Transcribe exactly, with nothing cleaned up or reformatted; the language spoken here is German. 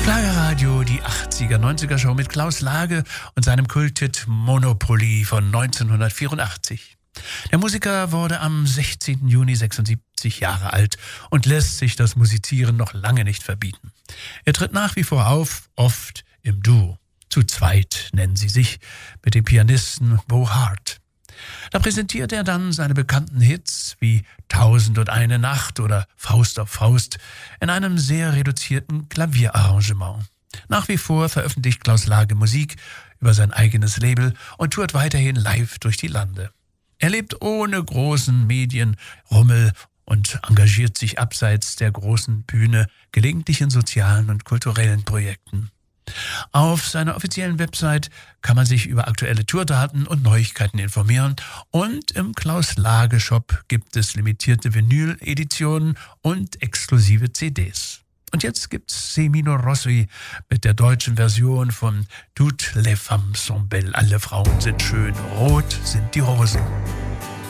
Schlagerradio, die achtziger, neunziger Show mit Klaus Lage und seinem Kulthit Monopoly von neunzehnhundertvierundachtzig. Der Musiker wurde am sechzehnten Juni sechsundsiebzig Jahre alt und lässt sich das Musizieren noch lange nicht verbieten. Er tritt nach wie vor auf, oft im Duo. Zu zweit nennen sie sich, mit dem Pianisten Beau Hart. Da präsentiert er dann seine bekannten Hits wie Tausend und eine Nacht oder Faust auf Faust in einem sehr reduzierten Klavierarrangement. Nach wie vor veröffentlicht Klaus Lage Musik über sein eigenes Label und tourt weiterhin live durch die Lande. Er lebt ohne großen Medienrummel und engagiert sich abseits der großen Bühne gelegentlich in sozialen und kulturellen Projekten. Auf seiner offiziellen Website kann man sich über aktuelle Tourdaten und Neuigkeiten informieren und im Klaus Lage Shop gibt es limitierte Vinyl-Editionen und exklusive C Ds. Und jetzt gibt's Semino Rossi mit der deutschen Version von Toutes les femmes sont belles, alle Frauen sind schön, rot sind die Rosen.